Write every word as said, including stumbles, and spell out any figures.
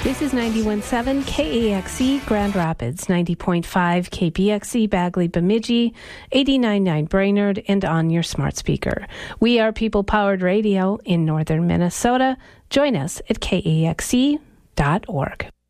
This is ninety-one point seven K A X E Grand Rapids, ninety point five K P X E Bagley Bemidji, eighty-nine point nine Brainerd, and on your smart speaker. We are people-powered radio in northern Minnesota. Join us at K A X E dot org.